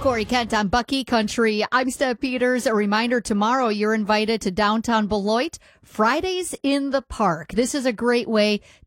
Corey Kent on Bucky Country. I'm Steph Peters. A reminder, tomorrow you're invited to downtown Beloit, Fridays in the Park. This is a great way